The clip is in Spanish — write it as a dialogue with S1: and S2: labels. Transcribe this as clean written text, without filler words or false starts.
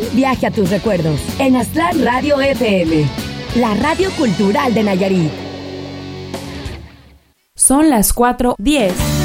S1: viaje a tus recuerdos en Aztlán Radio FM, la radio cultural de Nayarit.
S2: Son las 4:10.